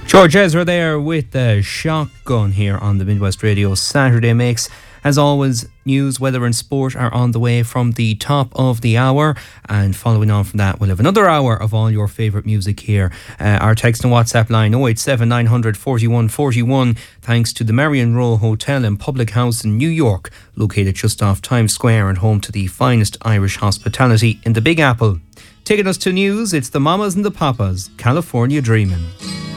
George Ezra there with the Shotgun here on the Midwest Radio Saturday Mix. As always, news, weather and sport are on the way from the top of the hour, and following on from that we'll have another hour of all your favourite music here. Our text and WhatsApp line 087 900 41 41, thanks to the Marion Row Hotel and Public House in New York, located just off Times Square and home to the finest Irish hospitality in the Big Apple. Taking us to news, it's the Mamas and the Papas, California Dreamin'.